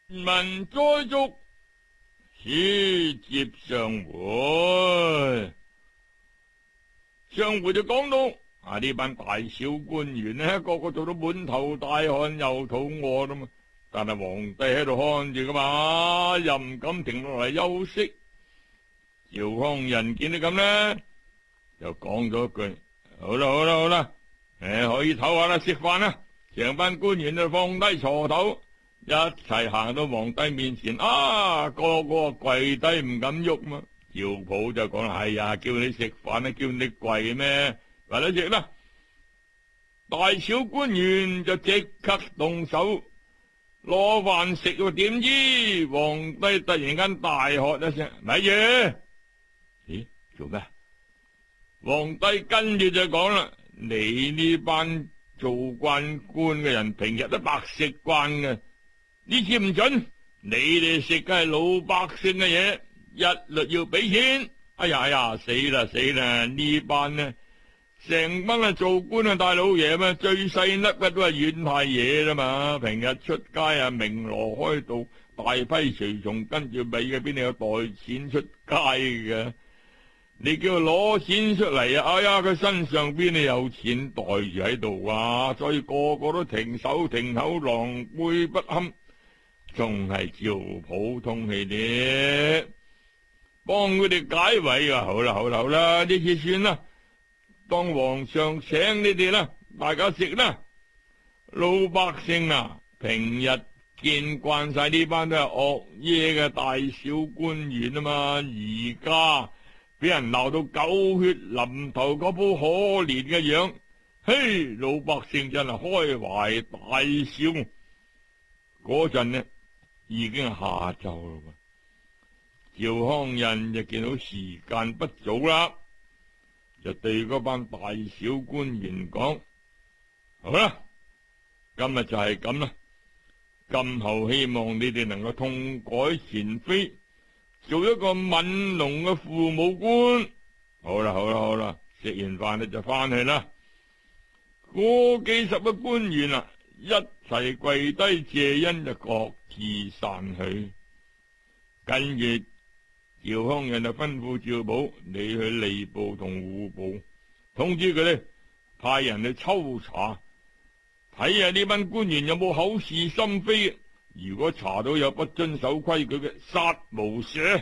民栽竹，書接上回。上回就講到呢班大小官員呢，個個做到滿頭大汗，又肚餓啦嘛。但係皇帝喺度看住噶嘛，又唔敢停落嚟休息。趙匡胤見到咁呢，就講咗一句：好啦好啦好啦，可以唞下啦，食飯啦。成班官員就放低鋤頭，一齊行到皇帝面前，個個跪低唔敢喐嘛。趙普就講啦：係啊，叫你食飯啊，叫你跪咩？快啲食啦！大小官員就即刻動手攞飯食喎。點知皇帝突然間大喝一聲：咪住！咦，做咩？皇帝跟住就講啦：你呢班做慣官嘅人，平日都白食慣嘅，呢次唔准，你哋食嘅係老百姓嘅嘢，一律要俾錢。哎呀，死啦！呢班呢，成班做官嘅大老爺嘛，最細粒嘅都係縣太爺啦嘛。平日出街鳴鑼開道，大批隨從跟住尾嘅，邊度有袋錢出街嘅？你叫佢攞錢出嚟啊！哎呀，佢身上邊有錢袋住喺度啊，所以個個都停手停口，狼狽不堪。仲係趙普通氣啲，幫佢哋解圍啊！好啦，呢次算啦，當皇上請你哋啦，大家食啦。老百姓平日見慣晒呢班都係惡嘢嘅大小官員啊嘛，而家俾人鬧到狗血淋頭，嗰鋪可憐嘅樣，嘿，老百姓真係開懷大笑。嗰陣呢，已經係下晝啦。趙匡胤就見到時間不早啦，就對嗰班大小官員講：好啦，今日就係咁啦，今後希望你哋能夠痛改前非，做一個憫農嘅父母官。好啦，食完飯你就翻去啦。嗰幾十個官員一齊跪低謝恩，就各自散去。跟住趙匡胤就吩咐趙普：你去吏部同戶部通知佢哋，派人去抽查，睇下呢班官員有冇口是心非。如果查到有不遵守規矩嘅，殺無赦。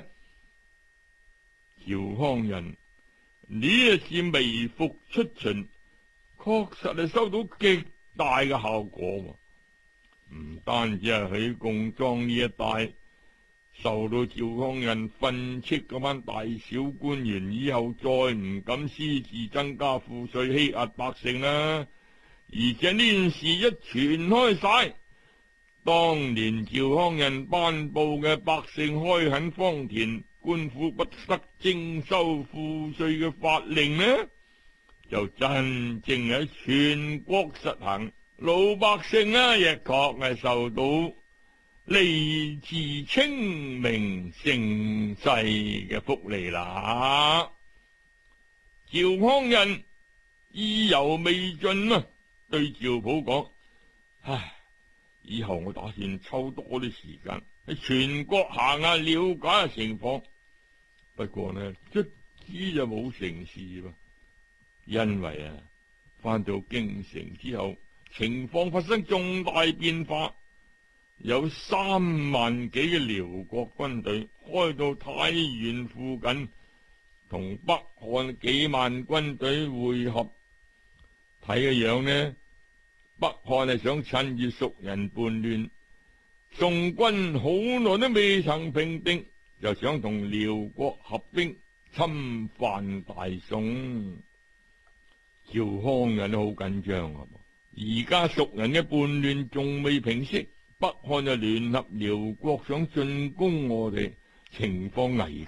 趙匡胤呢一次微服出巡，確實係收到極大嘅效果。唔單止係許貢莊呢一帶受到趙匡胤訓斥，嗰班大小官員以後再唔敢私自增加賦稅欺壓百姓啦。而且呢件事一傳開晒，當年趙匡胤頒布嘅百姓開墾荒田，官府不得徵收賦稅嘅法令呢，就真正喺全國實行。老百姓亦確係受到吏治清明盛世嘅福利啦。趙匡胤意猶未盡對趙普講：唉，以後我打算抽多啲時間喺全國行下，了解下情況。不過呢，卒之就冇成事噃，因為翻到京城之後，情況發生重大變化，有3萬幾嘅遼國軍隊開到太原附近，同北漢幾萬軍隊會合。睇嘅樣呢，北漢係想趁住蜀人叛亂，宋軍好耐都未曾平定，就想同遼國合兵侵犯大宋。趙匡胤都好緊張而家蜀人嘅叛亂仲未平息，北漢就聯合遼國想進攻我哋，情況危